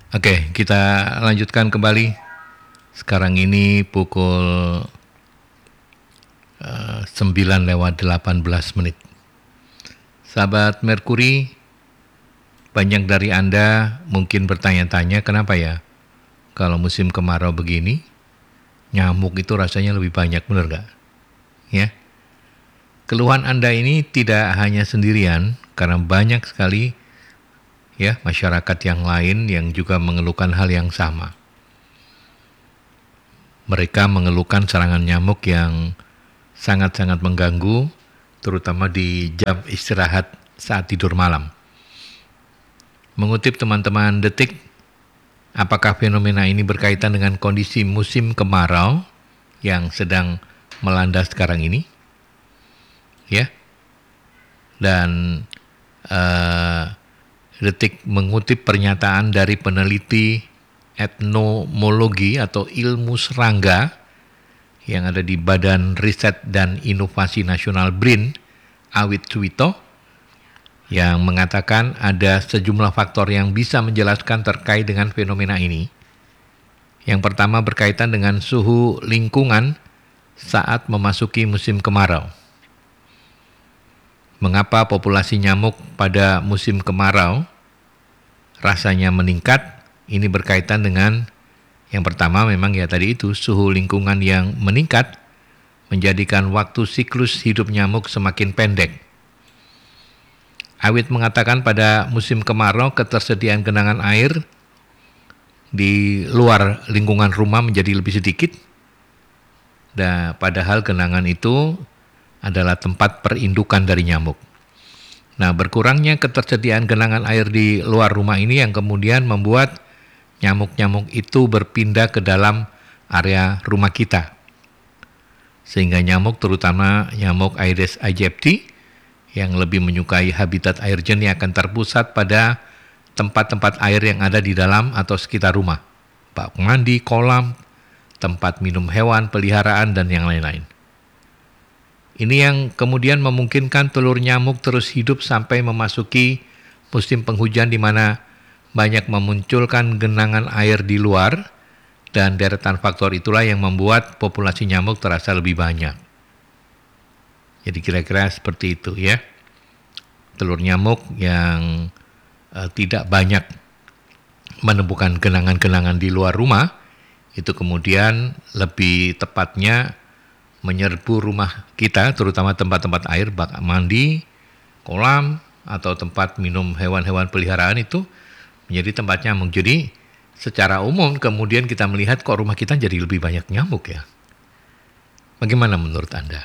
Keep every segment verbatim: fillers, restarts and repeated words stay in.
Oke, kita lanjutkan kembali. Sekarang ini pukul uh, sembilan lewat delapan belas menit. Sahabat Merkuri, banyak dari Anda mungkin bertanya-tanya kenapa ya kalau musim kemarau begini, nyamuk itu rasanya lebih banyak, benar nggak? Ya. Keluhan Anda ini tidak hanya sendirian, karena banyak sekali ya masyarakat yang lain yang juga mengeluhkan hal yang sama. Mereka mengeluhkan serangan nyamuk yang sangat-sangat mengganggu, terutama di jam istirahat saat tidur malam. Mengutip teman-teman Detik, apakah fenomena ini berkaitan dengan kondisi musim kemarau yang sedang melanda sekarang ini? Ya, dan uh, Detik mengutip pernyataan dari peneliti etnomologi atau ilmu serangga yang ada di Badan Riset dan Inovasi Nasional B R I N, Awit Suwito, yang mengatakan ada sejumlah faktor yang bisa menjelaskan terkait dengan fenomena ini. Yang pertama berkaitan dengan suhu lingkungan saat memasuki musim kemarau. Mengapa populasi nyamuk pada musim kemarau rasanya meningkat? Ini berkaitan dengan yang pertama memang ya tadi itu suhu lingkungan yang meningkat menjadikan waktu siklus hidup nyamuk semakin pendek. Awit mengatakan pada musim kemarau ketersediaan genangan air di luar lingkungan rumah menjadi lebih sedikit. Dan padahal genangan itu adalah tempat perindukan dari nyamuk. Nah, berkurangnya ketersediaan genangan air di luar rumah ini yang kemudian membuat nyamuk-nyamuk itu berpindah ke dalam area rumah kita. Sehingga nyamuk, terutama nyamuk Aedes aegypti, yang lebih menyukai habitat air jernih akan terpusat pada tempat-tempat air yang ada di dalam atau sekitar rumah. Bak mandi, kolam, tempat minum hewan, peliharaan, dan yang lain-lain. Ini yang kemudian memungkinkan telur nyamuk terus hidup sampai memasuki musim penghujan di mana banyak memunculkan genangan air di luar, dan deretan faktor itulah yang membuat populasi nyamuk terasa lebih banyak. Jadi kira-kira seperti itu ya. Telur nyamuk yang uh, tidak banyak menemukan genangan-genangan di luar rumah, itu kemudian lebih tepatnya menyerbu rumah kita, terutama tempat-tempat air, bak mandi, kolam, atau tempat minum hewan-hewan peliharaan itu menjadi tempat nyamuk. Jadi secara umum kemudian kita melihat kok rumah kita jadi lebih banyak nyamuk ya. Bagaimana menurut Anda?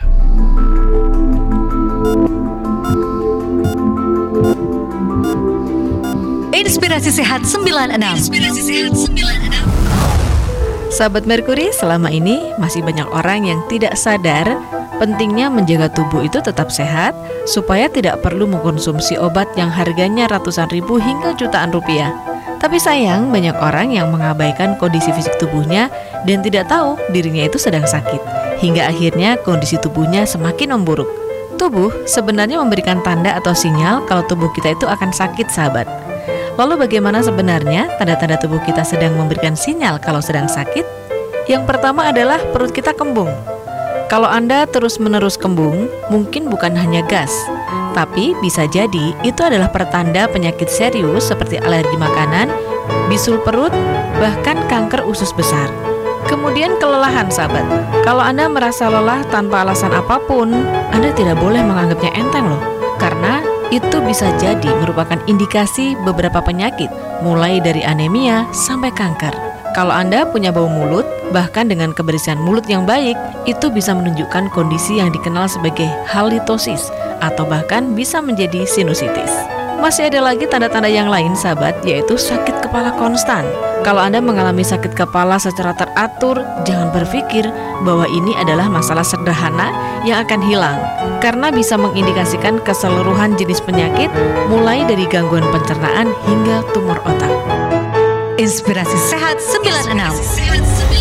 Inspirasi Sehat sembilan puluh enam. Inspirasi Sehat sembilan puluh enam. Sahabat Merkuri, selama ini masih banyak orang yang tidak sadar pentingnya menjaga tubuh itu tetap sehat supaya tidak perlu mengkonsumsi obat yang harganya ratusan ribu hingga jutaan rupiah. Tapi sayang, banyak orang yang mengabaikan kondisi fisik tubuhnya dan tidak tahu dirinya itu sedang sakit, hingga akhirnya kondisi tubuhnya semakin memburuk. Tubuh sebenarnya memberikan tanda atau sinyal kalau tubuh kita itu akan sakit, sahabat. Lalu bagaimana sebenarnya tanda-tanda tubuh kita sedang memberikan sinyal kalau sedang sakit? Yang pertama adalah perut kita kembung. Kalau Anda terus-menerus kembung, mungkin bukan hanya gas, tapi bisa jadi itu adalah pertanda penyakit serius seperti alergi makanan, bisul perut, bahkan kanker usus besar. Kemudian kelelahan, sahabat. Kalau Anda merasa lelah tanpa alasan apapun, Anda tidak boleh menganggapnya enteng loh, karena itu bisa jadi merupakan indikasi beberapa penyakit, mulai dari anemia sampai kanker. Kalau Anda punya bau mulut, bahkan dengan kebersihan mulut yang baik, itu bisa menunjukkan kondisi yang dikenal sebagai halitosis, atau bahkan bisa menjadi sinusitis. Masih ada lagi tanda-tanda yang lain, sahabat, yaitu sakit kepala konstan. Kalau Anda mengalami sakit kepala secara teratur, jangan berpikir bahwa ini adalah masalah sederhana yang akan hilang, karena bisa mengindikasikan keseluruhan jenis penyakit, mulai dari gangguan pencernaan hingga tumor otak. Inspirasi Sehat sembilan puluh enam.